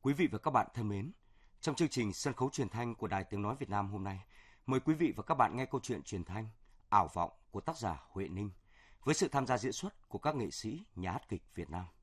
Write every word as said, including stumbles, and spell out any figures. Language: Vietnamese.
Quý vị và các bạn thân mến, trong chương trình Sân khấu truyền thanh của Đài Tiếng Nói Việt Nam hôm nay, mời quý vị và các bạn nghe câu chuyện truyền thanh Ảo vọng của tác giả Huệ Ninh với sự tham gia diễn xuất của các nghệ sĩ nhà hát kịch Việt Nam.